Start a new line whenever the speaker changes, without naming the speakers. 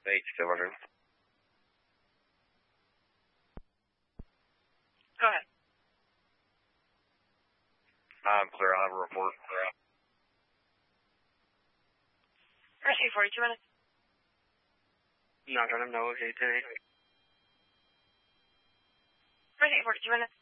H200.
Go ahead.
I'm clear. I'll have a report.
Rescue 42 minutes.
Not on him, no, okay, 10-8.
Rescue 42 minutes.